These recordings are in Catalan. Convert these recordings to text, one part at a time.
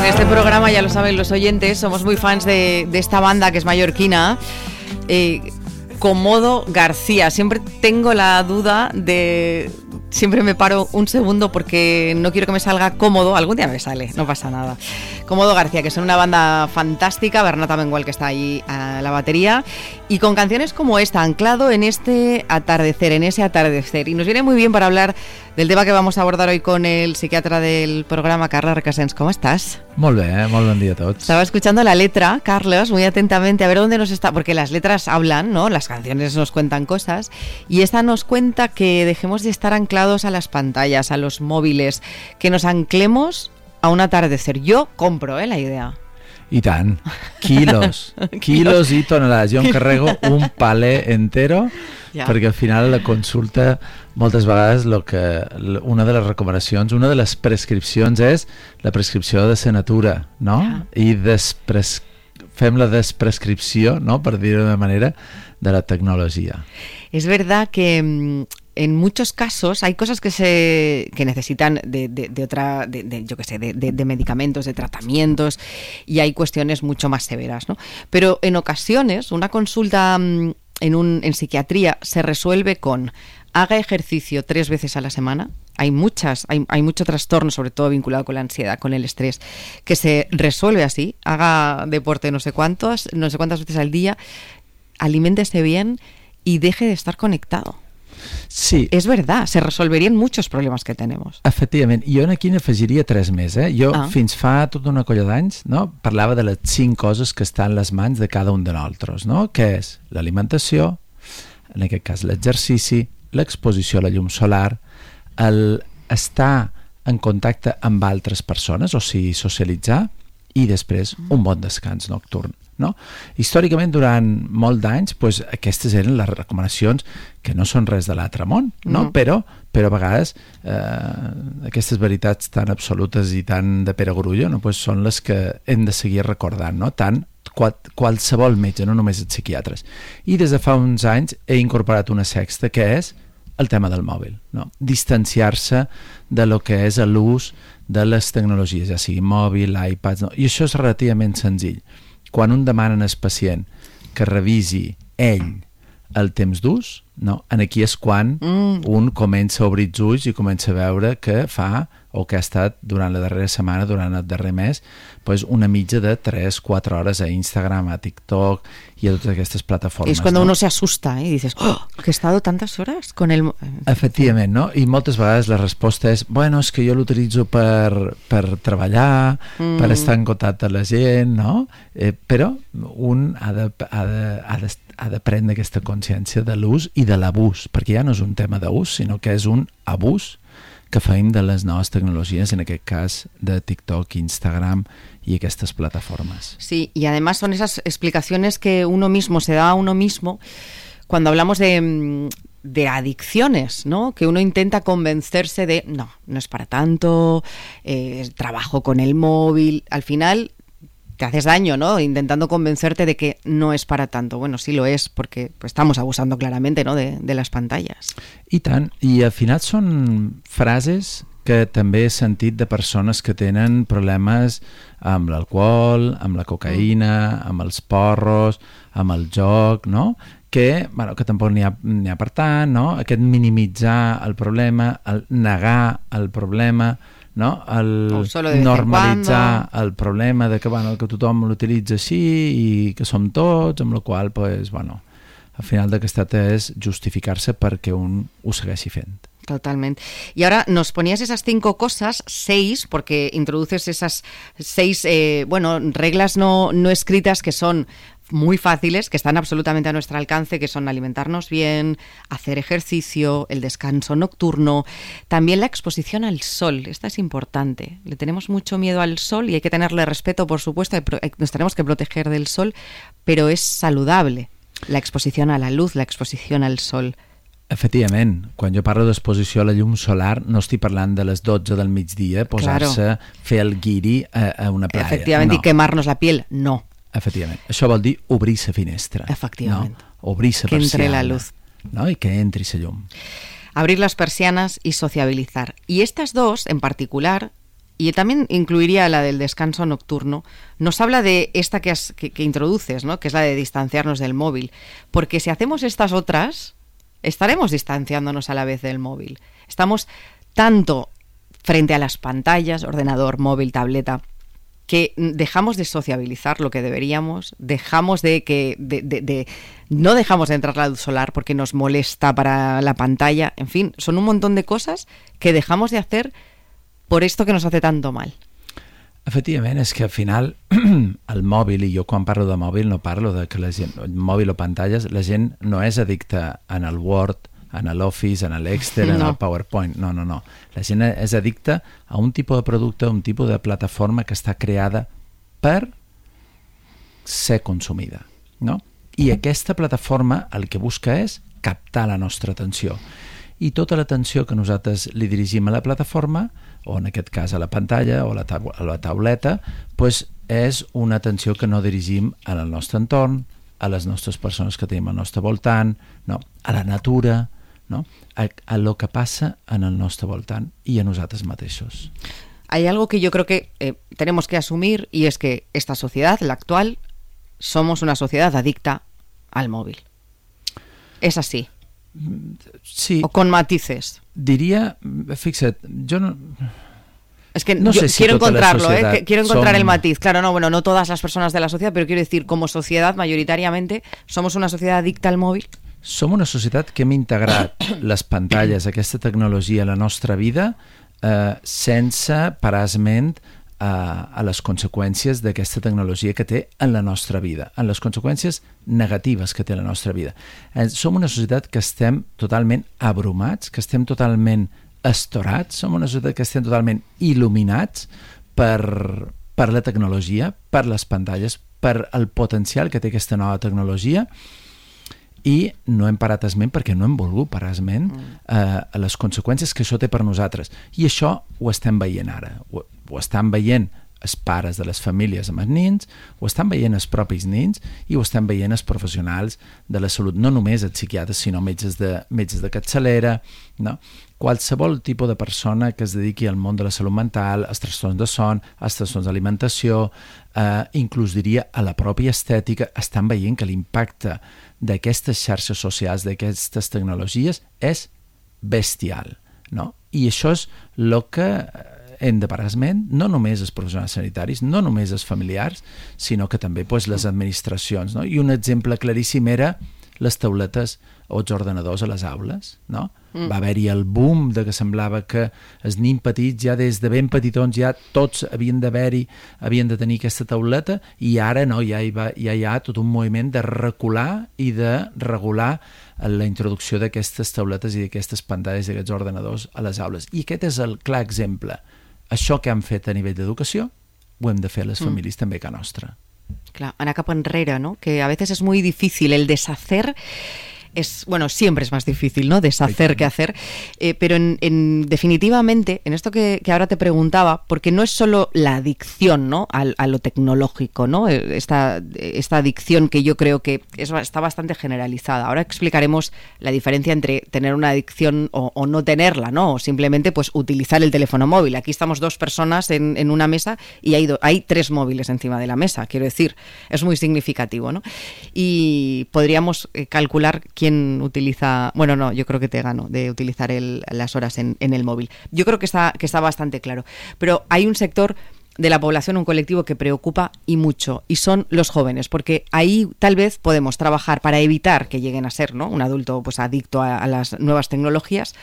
En este programa, ya lo saben los oyentes, somos muy fans de esta banda que es mallorquina, Comodo García. Siempre tengo la duda de... Siempre me paro un segundo porque no quiero que me salga Cómodo. Algún día me sale, no pasa nada. Comodo García, que son una banda fantástica. Bernat Amengual, que está ahí a la batería. Y con canciones como esta, anclado en este atardecer, en ese atardecer. Y nos viene muy bien para hablar del tema que vamos a abordar hoy con el psiquiatra del programa, Carles Recasens. ¿Cómo estás? Molt bé, molt bon dia a tots. Estaba escuchando la letra, Carlos, muy atentamente, a ver dónde nos está, porque las letras hablan, ¿no? Las canciones nos cuentan cosas, y esta nos cuenta que dejemos de estar anclados a las pantallas, a los móviles, que nos anclemos a un atardecer. Yo compro, la idea. I tant, quilos i tonelades. Jo em carrego un palé entero, ja. Perquè al final la consulta moltes vegades una de les recomanacions, una de les prescripcions és la prescripció de la natura, no? Ja. I fem la desprescripció, no? Per dir-ho d'una manera, de la tecnologia. Es verdad que en muchos casos hay cosas que necesitan de medicamentos, de tratamientos, y hay cuestiones mucho más severas, ¿no? Pero en ocasiones una consulta en psiquiatría se resuelve con: haga ejercicio 3 veces a la semana. Hay mucho trastorno, sobre todo vinculado con la ansiedad, con el estrés, que se resuelve así: haga deporte no sé cuántas veces al día, aliméntese bien y deje de estar conectado. Sí. És verdad, se resolverien muchos problemes que tenemos. Efectivament, jo aquí n'afegiria 3 més. Jo fins fa tota una colla d'anys, no, parlava de les 5 coses que estan a les mans de cada un de nosaltres, no? Que és l'alimentació, en aquest cas l'exercici, l'exposició a la llum solar, el estar en contacte amb altres persones, o sigui, socialitzar, i després un bon descans nocturn. No? Històricament, durant molt d'anys, pues, aquestes eren les recomanacions, que no són res de l'altre món, no? Però a vegades aquestes veritats tan absolutes i tan de perogrullo, no? Pues són les que hem de seguir recordant, no? Tant qualsevol metge, no només els psiquiatres. I des de fa uns anys he incorporat una sexta, que és el tema del mòbil, no? Distanciar-se de lo que és l'ús de les tecnologies, ja sigui mòbil, iPads, no? I això és relativament senzill. Quan un demana al pacient que revisi ell el temps d'ús, no? Aquí és quan un comença a obrir els ulls i comença a veure que fa, o que ha estat durant la darrera setmana, durant el darrer mes, pues una mitja de 3-4 hores a Instagram, a TikTok y a todas aquestes plataformes. Es cuando uno se asusta y dices, que he estado tantas horas con el... Efectivament, no? I moltes vegades la resposta és, bueno, és que jo l'utilitzo per treballar, per estar en contacte amb la gent, no? Però un ha de prendre aquesta consciència de l'ús i de l'abús, perquè ja no és un tema d'ús, sinó que és un abús que fem de les noves tecnologías, en aquest cas de TikTok, Instagram y estas plataformas. Sí, y además son esas explicaciones que uno mismo se da a uno mismo cuando hablamos de adicciones, ¿no? Que uno intenta convencerse de, no es para tanto, trabajo con el móvil, al final te haces daño, ¿no? Intentando convencerte de que no es para tanto. Bueno, sí lo es, porque pues, estamos abusando claramente, ¿no? de las pantallas. I tant, i al final són frases que també he sentit de persones que tenen problemes amb l'alcohol, amb la cocaïna, amb els porros, amb el joc, no? Que tampoc n'hi ha per tant, no? Aquest minimitzar el problema, el negar el problema, no? El normalitzar el problema de que tothom l'utilitza així i que som tots, amb la qual al final del que es trata es justificar-se perquè un ho segueixi fent. Totalmente. Y ahora nos ponías esas 5 cosas, 6, porque introduces esas 6 reglas no escritas que son muy fáciles, que están absolutamente a nuestro alcance, que son alimentarnos bien, hacer ejercicio, el descanso nocturno, también la exposición al sol. Esta es importante. Le tenemos mucho miedo al sol y hay que tenerle respeto, por supuesto, nos tenemos que proteger del sol, pero es saludable la exposición a la luz, la exposición al sol. Efectivament, quan jo parlo d'exposició a la llum solar no estic parlant de les 12 del migdia posar-se, fer el guiri a una playa. Efectivament, i quemar-nos la piel, no. Efectivament, això vol dir obrir la finestra. Efectivament. No? Obrir la persiana. Que entre la luz. No? I que entri la llum. Abrir las persianas y sociabilizar. Y estas dos, en particular, y también incluiría la del descanso nocturno, nos habla de esta que introduces, ¿no? Que es la de distanciarnos del móvil. Porque si hacemos estas otras, estaremos distanciándonos a la vez del móvil. Estamos tanto frente a las pantallas, ordenador, móvil, tableta, que dejamos de sociabilizar lo que deberíamos, no dejamos de entrar la luz solar porque nos molesta para la pantalla, en fin, son un montón de cosas que dejamos de hacer por esto que nos hace tanto mal. Efectivament, és que al final el mòbil, i jo quan parlo de mòbil no parlo de que la gent, mòbil o pantalles, la gent no és addicta en el Word, en l'Office, en l'Excel, en el PowerPoint. No. La gent és addicta a un tipus de producte, un tipus de plataforma que està creada per ser consumida, no? I aquesta plataforma el que busca és captar la nostra atenció. I tota l'atenció que nosaltres li dirigim a la plataforma, o en aquest cas a la pantalla o a la tauleta, doncs és una atenció que no dirigim al nostre entorn, a les nostres persones que tenim al nostre voltant, no? A la natura, ¿no? A lo que pasa en el nostre voltant y a nosotros mateixos. Hay algo que yo creo que tenemos que asumir, y es que esta sociedad, la actual, somos una sociedad adicta al móvil. ¿Es así? Sí. ¿O con matices? Diría, fíjate, yo no... Es que no sé si quiero encontrarlo, quiero encontrar el matiz. Claro, no todas las personas de la sociedad, pero quiero decir, como sociedad, mayoritariamente, somos una sociedad adicta al móvil. Som una societat que hem integrat les pantalles, aquesta tecnologia a la nostra vida sense parar esment a les conseqüències d'aquesta tecnologia que té en la nostra vida, en les conseqüències negatives que té la nostra vida. Som una societat que estem totalment abrumats, que estem totalment estorats, som una societat que estem totalment il·luminats per la tecnologia, per les pantalles, per el potencial que té aquesta nova tecnologia, i no hem parat esment perquè no hem volgut parar esment a les conseqüències que això té per nosaltres. I això ho estem veient ara. Ho estan veient els pares de les famílies amb els nens, ho estan veient els propis nens i ho estan veient els professionals de la salut, no només els psiquiatres, sinó metges de capçalera, no? Qualsevol tipus de persona que es dediqui al món de la salut mental, als trastorns de son, als trastorns d'alimentació, inclús diria a la pròpia estètica, estan veient que l'impacte d'aquestes xarxes socials, d'aquestes tecnologies, és bestial, no? I això és el que hem de parar esment, no només els professionals sanitaris, no només els familiars, sinó que també les administracions, no? I un exemple claríssim era les tauletes o els ordenadors a les aules, no? Va haver-hi el boom de que semblava que els nens petits, ja des de ben petitons, ja tots havien de tenir aquesta tauleta, i ara no, ja hi ha tot un moviment de recular i de regular la introducció d'aquestes tauletes i d'aquestes pantalles i d'aquests ordenadors a les aules. I aquest és el clar exemple. Això que han fet a nivell d'educació ho hem de fer a les famílies també a casa nostra. Claro, anar cap enrere, ¿no? Que a veces es muy difícil el deshacer. Siempre es más difícil, ¿no? Deshacer que hacer, pero definitivamente, en esto que ahora te preguntaba, porque no es solo la adicción, ¿no? A lo tecnológico, ¿no? Esta adicción que yo creo que está bastante generalizada. Ahora explicaremos la diferencia entre tener una adicción o no tenerla, ¿no? O simplemente pues utilizar el teléfono móvil. Aquí estamos dos personas en una mesa y hay 3 móviles encima de la mesa, quiero decir, es muy significativo, ¿no? Y podríamos calcular quién utiliza... Bueno, no, yo creo que te gano de utilizar las horas en el móvil. Yo creo que está bastante claro. Pero hay un sector de la población, un colectivo que preocupa y mucho, y son los jóvenes, porque ahí tal vez podemos trabajar para evitar que lleguen a ser, ¿no? Un adulto pues adicto a las nuevas tecnologías,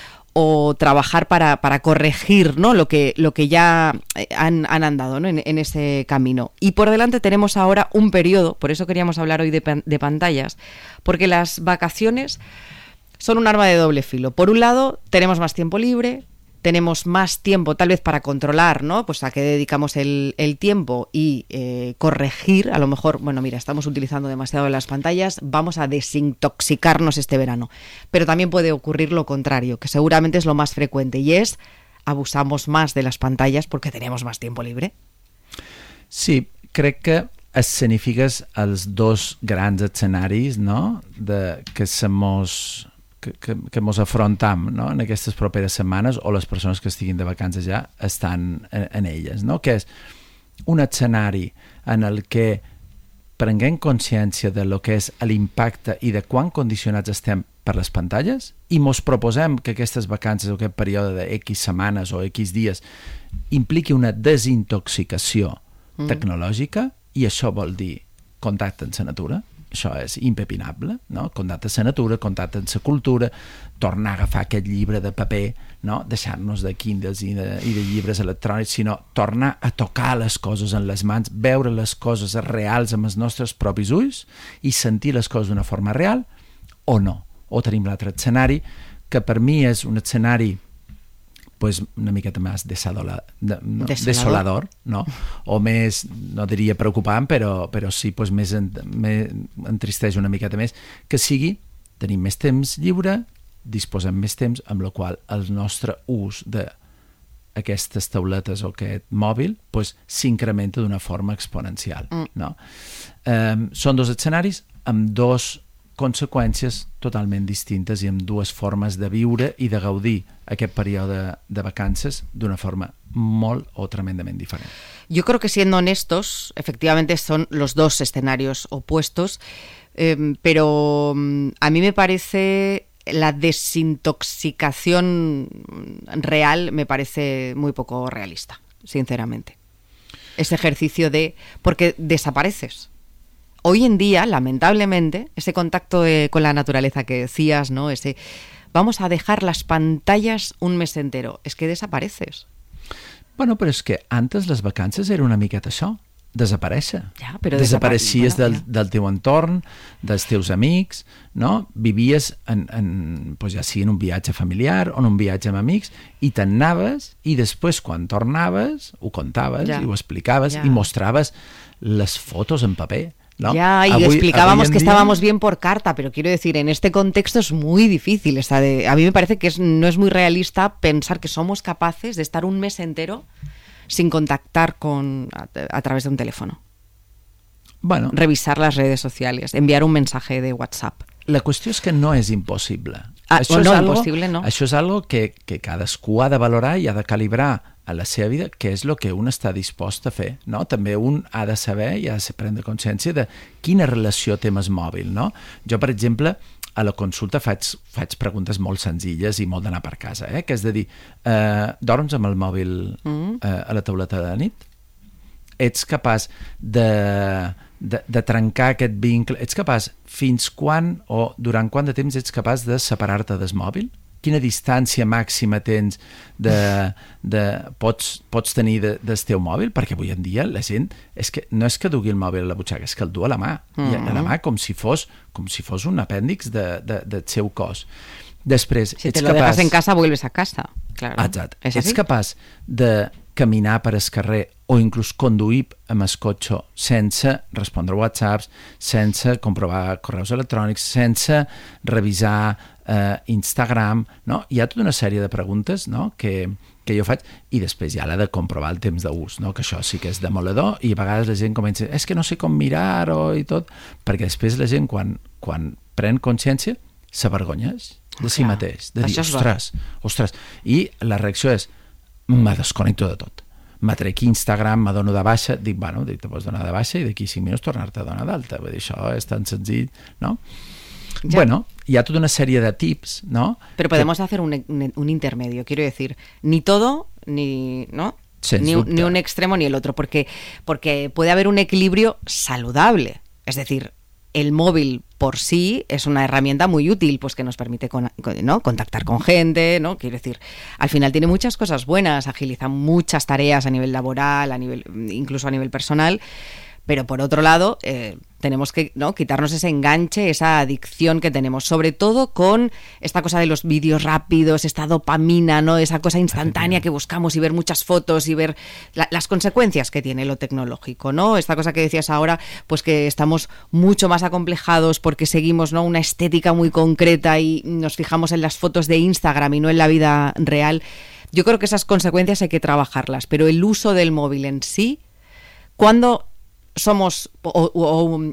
o trabajar para corregir, ¿no? lo que ya han andado, ¿no? en ese camino. Y por delante tenemos ahora un periodo, por eso queríamos hablar hoy de pantallas, porque las vacaciones son un arma de doble filo. Por un lado, tenemos más tiempo libre, tenemos más tiempo tal vez para controlar, ¿no? Pues a qué dedicamos el tiempo y corregir, a lo mejor, bueno, mira, estamos utilizando demasiado las pantallas, vamos a desintoxicarnos este verano. Pero también puede ocurrir lo contrario, que seguramente es lo más frecuente, y es abusamos más de las pantallas porque tenemos más tiempo libre. Sí, crec que escenifiques els dos grans escenaris, no? Que se mos que mos afrontam, no?, en aquestes properes setmanes, o les persones que estiguin de vacances ja estan en elles, no?, que és un escenari en el que prenguem consciència de lo que és l'impacte i de quan condicionats estem per les pantalles i mos proposem que aquestes vacances o aquest període de X setmanes o X dies impliqui una desintoxicació tecnològica, i això vol dir contacte amb la natura. Això és impepinable, no? Contacte amb la natura, contacte amb la cultura, tornar a agafar aquest llibre de paper, no? Deixar-nos de Kindles i de llibres electrònics, sinó tornar a tocar les coses en les mans, veure les coses reals amb els nostres propis ulls i sentir les coses d'una forma real, o no. O tenim l'altre escenari, que per mi és un escenari pues una miqueta més desolador, no? O més, no diria preocupant, però sí pues més entristeix una miqueta més, que sigui, tenim més temps lliure, disposem més temps, amb la qual el nostre ús d'aquestes tauletes o aquest mòbil pues, s'incrementa d'una forma exponencial. No? Són dos escenaris amb dos conseqüències totalment distintes i amb dues formes de viure i de gaudir aquest període de vacances d'una forma molt o tremendament diferent. Yo creo que, siendo honestos, efectivamente son los dos escenarios opuestos, pero a mí me parece la desintoxicación real me parece muy poco realista, sinceramente. Ese ejercicio porque desapareces. Hoy en día, lamentablemente, ese contacto con la naturaleza que decías, ¿no? Vamos a dejar las pantallas un mes entero. Es que desapareces. Bueno, però és que antes les vacances era una miqueta això, desaparèixer. Ja, però desapareixies del teu entorn, dels teus amics, no? Vivies pues ja sigui en un viatge familiar o en un viatge amb amics, i te'n anaves, i després quan tornaves ho contaves i ho explicaves i mostraves les fotos en paper. ¿No? Ya, y explicábamos que estábamos bien por carta, pero quiero decir, en este contexto es muy difícil. A mí me parece que no es muy realista pensar que somos capaces de estar un mes entero sin contactar a través de un teléfono. Bueno, revisar las redes sociales, enviar un mensaje de WhatsApp. La qüestió és que no és impossible. Impossible no. Això és algo que cadascú ha de valorar i ha de calibrar a la seva vida, que és el que un està dispost a fer, no? També un ha de saber i ha de prendre consciència de quina relació té amb el mòbil, no? Jo, per exemple, a la consulta faig preguntes molt senzilles i molt d'anar per casa, que és de dir, dorms amb el mòbil a la tauleta de nit? Ets capaç de trencar aquest vincle? Ets capaç, fins quan o durant quant de temps ets capaç de separar-te del mòbil? Quina distància màxima tens pots tenir del teu mòbil? Perquè avui en dia la gent no és que dugui el mòbil a la butxaca, és que el du a la mà, i a la mà com si fos un apèndix del seu cos. Després, si te lo dejas en casa, vuelves a casa. Claro. Exacte. Ets capaç de caminar per el carrer o inclús conduir amb el cotxe sense respondre whatsapps, sense comprovar correus electrònics, sense revisar Instagram, no? Hi ha tota una sèrie de preguntes, no?, que jo faig, i després ja l'ha de comprovar el temps d'ús, no?, que això sí que és demoledor, i a vegades la gent comença, és que no sé com mirar-ho i tot, perquè després la gent quan pren consciència s'avergonyeix de si mateix, de dir, ostres, i la reacció és, me desconnecto de tot. Me trec Instagram, me dono de baixa, dic, te pots donar de baixa i d'aquí 5 minuts tornar-te a donar d'alta. Vull dir, això és tan senzill, no? Ya. Bueno, hi ha tota una sèrie de tips, ¿no? Pero podemos hacer un intermedio, quiero decir, ni todo, ¿no? Ni un extremo ni el otro, porque puede haber un equilibrio saludable. Es decir, el móvil por sí es una herramienta muy útil, pues que nos permite contactar con gente, ¿no? Quiero decir, al final tiene muchas cosas buenas, agiliza muchas tareas a nivel laboral, incluso a nivel personal. Pero por otro lado, tenemos que quitarnos ese enganche, esa adicción que tenemos, sobre todo con esta cosa de los vídeos rápidos, esta dopamina, ¿no?, esa cosa instantánea que buscamos, y ver muchas fotos y ver las consecuencias que tiene lo tecnológico, ¿no? Esta cosa que decías ahora, pues que estamos mucho más acomplejados porque seguimos, ¿no?, una estética muy concreta y nos fijamos en las fotos de Instagram y no en la vida real. Yo creo que esas consecuencias hay que trabajarlas, pero el uso del móvil en sí, cuando somos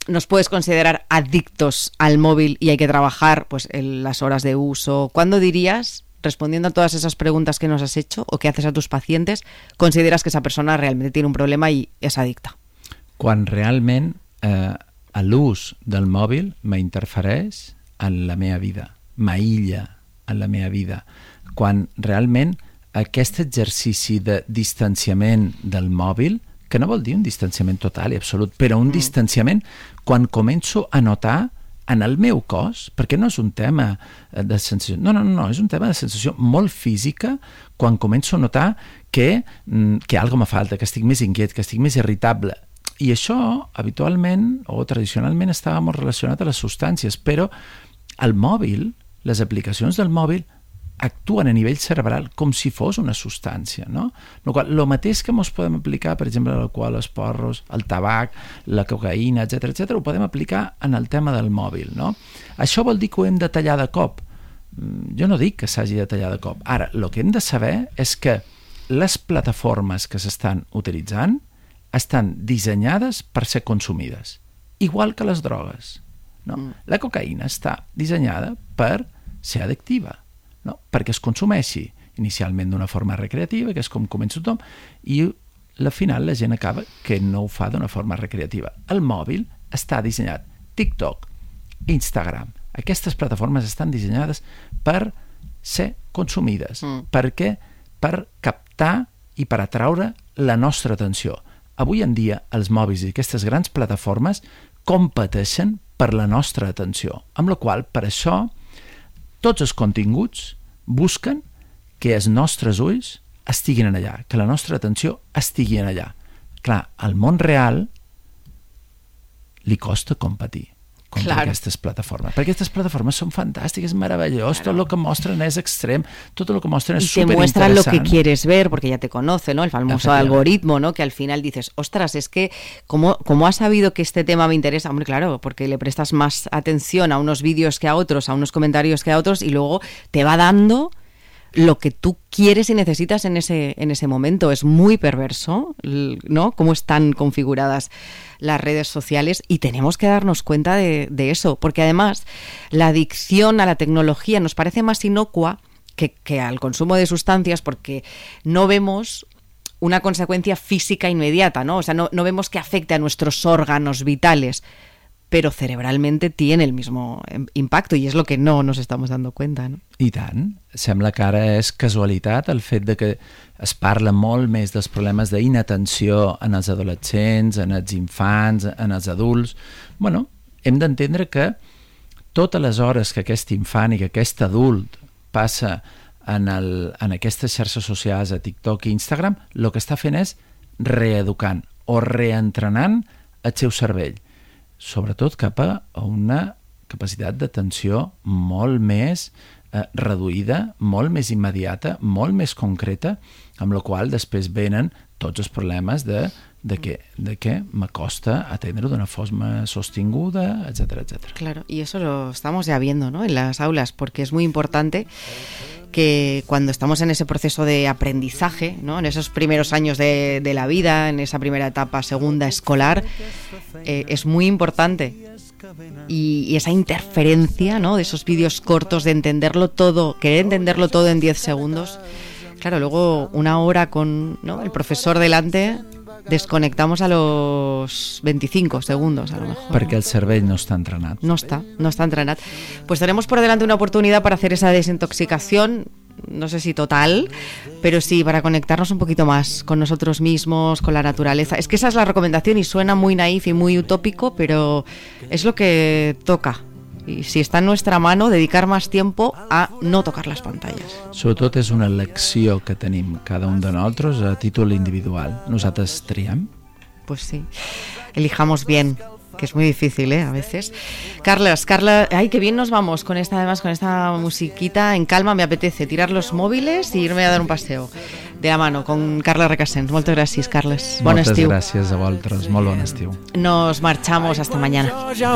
nos puedes considerar adictos al móvil y hay que trabajar pues en las horas de uso. ¿Cuándo dirías, respondiendo a todas esas preguntas que nos has hecho o que haces a tus pacientes, consideras que esa persona realmente tiene un problema i és addicta? Quan realment l'ús del mòbil m'interfereix en la meva vida, m'aïlla en la meva vida. Quan realment aquest exercici de distanciament del mòbil, que no vol dir un distanciament total i absolut, però un distanciament quan començo a notar en el meu cos, perquè no és un tema de sensació, no, és un tema de sensació molt física, quan començo a notar que alguna me falta, que estic més inquiet, que estic més irritable. I això, habitualment o tradicionalment, estava molt relacionat a les substàncies, però el mòbil, les aplicacions del mòbil, actuen a nivell cerebral com si fos una substància, no? El mateix que ens podem aplicar, per exemple, l'alcohol, els porros, el tabac, la cocaïna, etc., ho podem aplicar en el tema del mòbil, no? Això vol dir que ho hem de tallar de cop. Jo no dic que s'hagi de tallar de cop. Ara, el que hem de saber és que les plataformes que s'estan utilitzant estan dissenyades per ser consumides, igual que les drogues, no? La cocaïna està dissenyada per ser addictiva, no? Perquè es consumeixi inicialment d'una forma recreativa, que és com comença tothom, i al final la gent acaba que no ho fa d'una forma recreativa. El mòbil està dissenyat, TikTok, Instagram, aquestes plataformes estan dissenyades per ser consumides. Per què? Per captar i per atraure la nostra atenció. Avui en dia els mòbils i aquestes grans plataformes competeixen per la nostra atenció, amb la qual per això tots els continguts busquen que els nostres ulls estiguin allà, que la nostra atenció estigui allà. Clar, al món real li costa competir contra aquestes plataformes, perquè aquestes plataformes són fantàstiques, meravellós, todo lo que mostren es extrem, todo lo que mostren es súper interesante. Y te muestran lo que quieres ver, porque ya te conoce, ¿no? El famoso algoritmo, ¿no? Que al final dices, ostras, es que ¿cómo has sabido que este tema me interesa? Hombre, claro, porque le prestas más atención a unos vídeos que a otros, a unos comentarios que a otros, y luego te va dando lo que tú quieres y necesitas en ese momento. Es muy perverso, ¿no? Cómo están configuradas las redes sociales, y tenemos que darnos cuenta de eso, porque además la adicción a la tecnología nos parece más inocua que al consumo de sustancias, porque no vemos una consecuencia física inmediata, ¿no? O sea, no vemos que afecte a nuestros órganos vitales, pero cerebralmente tiene el mismo impacto, i és lo que no nos estamos dando cuenta, no? I tant. Sembla que ara és casualitat el fet de que es parla molt més dels problemes d'inatenció en els adolescents, en els infants, en els adults. Bueno, hem d'entendre que totes les hores que aquest infant i que aquest adult passa en aquestes xarxes socials, a TikTok i Instagram, el que està fent és reeducant o reentrenant el seu cervell, sobretot cap a una capacitat d'atenció molt més reduïda, molt més immediata, molt més concreta, amb la qual després venen tots els problemes de que me costa atendre d'una forma sostinguda, etcétera, etcétera. Claro, y eso lo estamos ya viendo, ¿no? En las aulas, porque es muy importante que cuando estamos en ese proceso de aprendizaje, ¿no? En esos primeros años de la vida, en esa primera etapa segunda escolar, es muy importante. Y esa interferencia, ¿no? De esos vídeos cortos, de entenderlo todo, querer entenderlo todo en 10 segundos. Claro, luego una hora con, ¿no?, el profesor delante, desconectamos a los 25 segundos, a lo mejor. Perquè el cervell no està entrenat. No está entrenat. Pues tenemos por delante una oportunidad para hacer esa desintoxicación, no sé si total, pero sí para conectarnos un poquito más con nosotros mismos, con la naturaleza. Es que esa es la recomendación y suena muy naif y muy utópico, pero es lo que toca. I si està en nuestra mano, dedicar más tiempo a no tocar las pantallas. Sobretot és una elecció que tenim cada un de nosaltres a títol individual. Nosaltres triem. Pues sí, elijamos bien, que es muy difícil, a veces. Carla, ay, qué bien nos vamos con esta musiquita en calma. Me apetece tirar los móviles y irme a dar un paseo de la mano con Carla Recasens. Moltes gràcies, Carles. Bon estiu. Moltes gràcies a vosaltres. Molt bon estiu. Nos marchamos hasta mañana.